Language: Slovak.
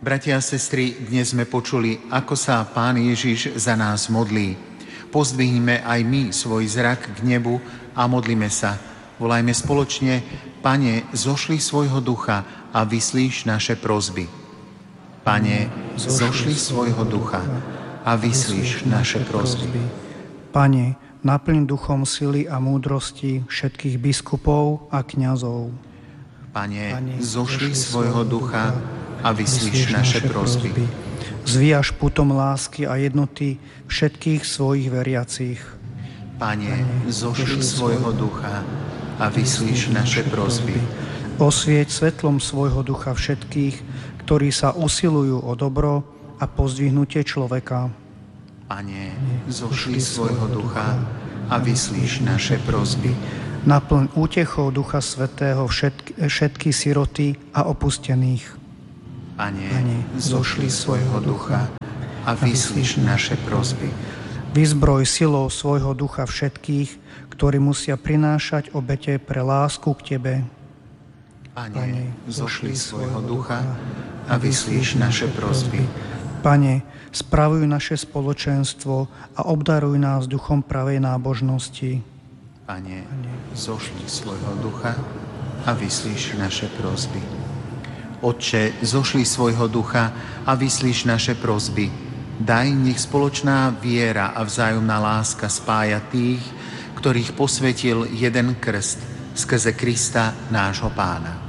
Bratia a sestry, dnes sme počuli, ako sa Pán Ježiš za nás modlí. Pozdvihnime aj my svoj zrak k nebu a modlíme sa. Volajme spoločne: Pane, zošli svojho ducha a vyslíš naše prosby. Pane, zošli svojho ducha a vyslíš naše prosby. Pane, naplň duchom sily a múdrosti všetkých biskupov a kňazov. Pane, zošli svojho ducha a vyslíš naše prosby. Zvíjaš putom lásky a jednoty všetkých svojich veriacich. Pane, zošli svojho ducha a vyslíš naše prosby. Osvieť svetlom svojho ducha všetkých, ktorí sa usilujú o dobro a pozdvihnutie človeka. Pane, zošli svojho ducha a vyslíš naše prosby. Naplň útechou Ducha Svätého všetky siroty a opustených. Pane, zošli svojho ducha a vyslíš naše prosby. Vyzbroj silou svojho ducha všetkých, ktorí musia prinášať obete pre lásku k Tebe. Pane, zošli svojho ducha a vyslíš naše prosby. Pane, spravuj naše spoločenstvo a obdaruj nás duchom pravej nábožnosti. Pane, zošli svojho ducha a vyslíš naše prosby. Otče, zošli svojho ducha a vyslíš naše prosby. Daj, nech spoločná viera a vzájomná láska spája tých, ktorých posvetil jeden krst skrze Krista, nášho Pána.